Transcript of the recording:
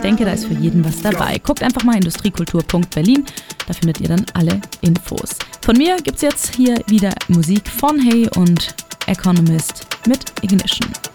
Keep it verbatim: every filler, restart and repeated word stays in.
denke, da ist für jeden was dabei. Guckt einfach mal industriekultur punkt berlin, da findet ihr dann alle Infos. Von mir gibt's jetzt hier wieder Musik von Hey und Economist mit Ignition.